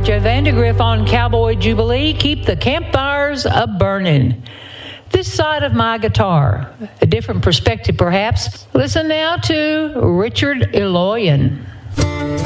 Joe Vandergriff on Cowboy Jubilee. Keep the campfires a-burning. This side of my guitar, a different perspective perhaps. Listen now to Richard Eloyan.